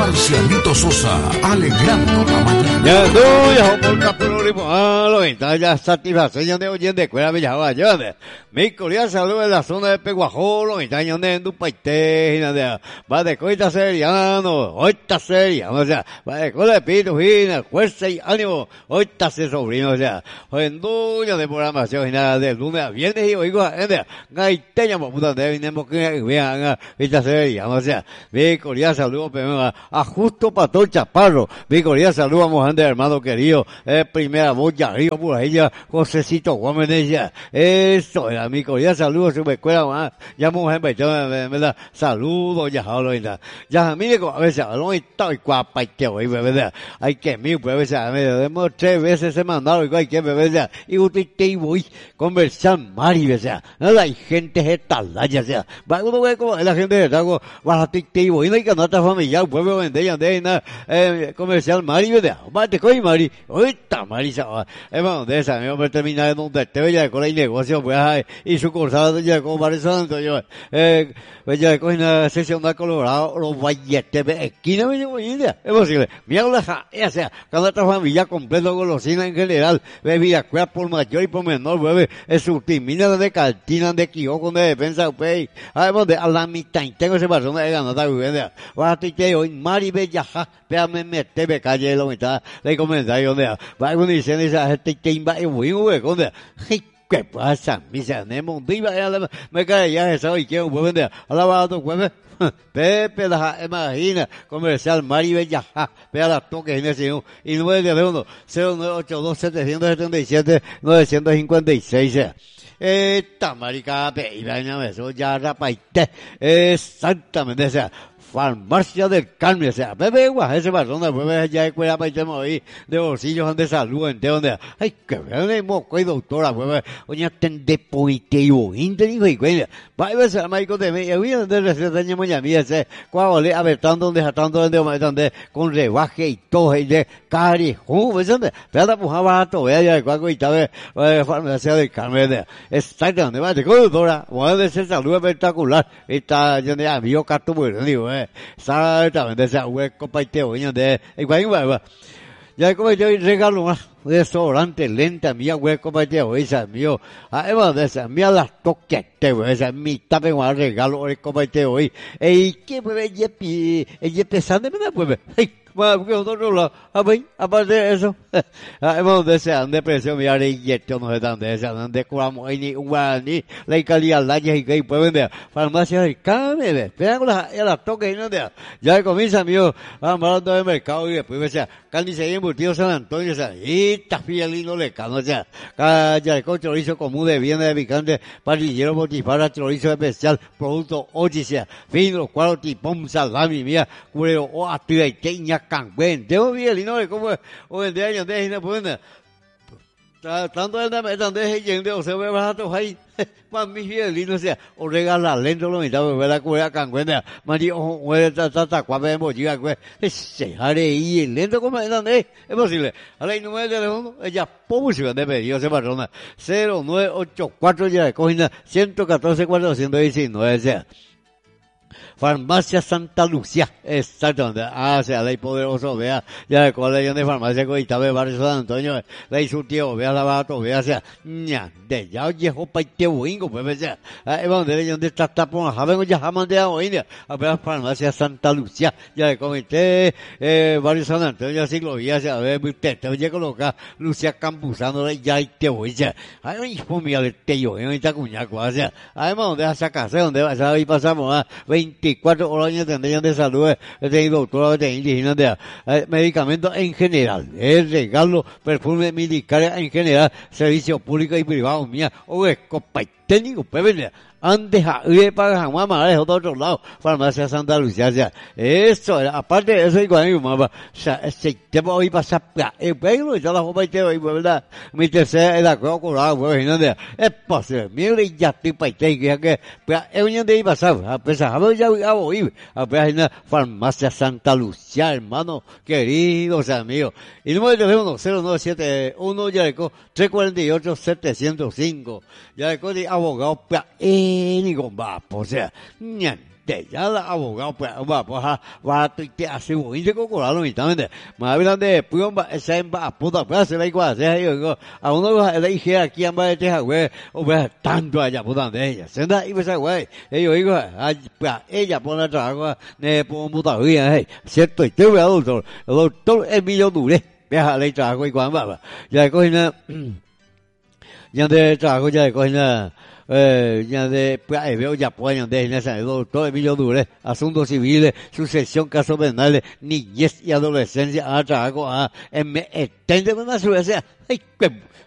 Marcianito Sosa, alegrando la mañana. Ya tuya, por capulimo, ya satisfacción de oyente, cuera Villajaba, yo de mi cordial saludo en la zona de Peguajolo, y tañón de Dupaité, va de coita seriano, oita seria, o sea, va de cola de pito, fina, fuerza y ánimo, oita se sobrino, o sea, en dueño de programación y nada de lunes a viernes y oigo, gaiteña, puta, de vinemos que vean, esta seria, o sea, mi cordial saludo a Justo Pastor Chaparro, mi cordial saludo a Mohamed, hermano querido, primera voz ya arriba por ahí, ya, Josecito Gómez, ya, eso era mi cordial saludo, su escuela, ya mujer, ¿verdad? Saludos, ya, ya, mire, a veces, no estoy guapa, y que hoy, ¿verdad? Hay que mil, pues, a veces, me demos 3 veces semanal, igual que, ¿verdad? Y usted te voy conversar, Mari, ¿verdad? No hay gente que tal, ya sea, va uno ve como la gente de Tago, va a te voy, no hay que no está familiar, pueblo vender, ya, comercial, Mari, ¿verdad? Va, te coge, Mari, ahorita, Mari, hermano, de esa, me terminar en donde te veía con el negocio, pues, y su cursado, ya, como Mario Santo, yo, ya, coge una sesión de Colorado, los valletes, esquina, me digo, es posible, mira la sea, cada otra familia completo, golosina en general, bebida, cuida por mayor y por menor, bebé, es su timina de cartina, de quijoco, de defensa, pues, además de a la mitad, tengo ese persona de ganada, vivienda, va a te hoy, Mari, bella, vea, me mete, me calle, lo mitad, le comentario, donde, va a decir, esa gente que inva, y muy, donde, ¿qué pasa? Misa, Nemo, viva, me cae ya, esa y que un buen día, alabado, jueves, Pepe, la imagina, comercial, Mari Bella, vea las toques en ese y 991 0982 956, esta marica, eso ya rapaite, exactamente, o sea, Farmacia del Carmen, o sea, bebé, ese persona, bebé, ya cuida para irte ahí, de bolsillos de salud, de donde, ay, que vean, moco y doctora, bebé, oye, ten de poiteo, interino y cuenta, va a ver, médico de mí, voy a de recetaña moña mía, ese, cuál, a ver, tanto donde, con rebaje y todo, y de carejón, ¿ves dónde? Pero pues, barato, vea, ya, cuaco, y tal, Farmacia del Carmen, exactamente, va, de doctora, bueno, de esa salud espectacular, está, yo de amigo, cato, bueno, digo, exactamente, esa hueco paiteo, de, igual, ya como yo regalo más desodorante, lenta, mía, hueco paiteo, esa mío, además de esa, mía las toquete, esa mitad de un regalo, hueco paiteo, y que, pues, ella pesando, pues, bueno, porque nosotros aparte de eso, hemos deseado depresión, mira, y esto no se dan de esa, no decoramos ni guaraní, la calidad, la y que pueden ver, farmacia del Carmen, esperan las toques y no de, ya comienza, amigo, hablando de mercado y después, o sea, carnicería embutido San Antonio, o sea, y tafielino le cano, o sea, ya con chorizo común de bienes de picante, parrillero, botifara, chorizo especial, producto ochi, o sea, fino, cuadro, tipón, salami, mía, cuero, o actividad y teña, cangüen, tengo bien, y no, como, o el de años de, y no pueden, tanto el de gente, o se ve barato ahí, más mi fielino, o sea, o regala lento, lo mitad, ve la cuera, cangüen, mari, o tata, cuabe, mochiga, se haré, y el lento, como es donde es posible, a la número de teléfono, ella, posible de pedido, se patrona, 0984, ya de cogina, 114, 419, o sea, Farmacia Santa Lucía, exactamente, sea, ley poderoso, vea, ya de cuál ley de farmacia coita, ve barrio San Antonio, ley surtido, vea lavato, vea, sea, de ya viejo paite wingo, pues, sea, donde le donde está tapón, jaben ya jamás de oír, a ver Farmacia Santa Lucía, ya de comité, barrio San Antonio, ciclovía, sea, ve, usted, te voy a colocar, Lucía Campuzano, ya y te voy, sea, ay, pues, mira, te yo, en esta cuñaco, o sea, además, donde vas a casa, donde vas a ir pasamos, 24 horas tendrían de salud, doctora, indígena de medicamentos en general, el regalo, perfume militar en general, servicio público y privado, mía, o escopa técnico, pues, antes para jamás de otro lado, farmacia Santa Lucía, o sea, eso, aparte de eso, igual mi mamá, o sea, se te va a ir pasar, el pelo, ya la joven te va a ir, ¿verdad? Mi tercera, la creo curada, pues, no es posible, mire, ya estoy para que, pero es un de ir pasar, a pesar, ya voy a oír, a pesar de farmacia Santa Lucía, hermano, queridos amigos, y el número de teléfono, 0971, ya le 348-705, ya le de abogado, ni con vapo, o sea, ya la abogado pues va a tuitear así bonito con la mitad más grande pues va esa va a puta pues se va igual se yo a uno va le dije aquí en va de güey o va tanto allá puta de ella se da y pues güey ellos digo ella pone trabajo ne pon puta bien cierto y te voy a doctor Emilio Dure vea le trabajo igual va ya cogen ya de trabajo ya cogen ya de veo ya pueden de en esa doctor Emilio Dure asuntos civiles sucesión casos penales niñez y adolescencia a trabajo a me extende una suecia ay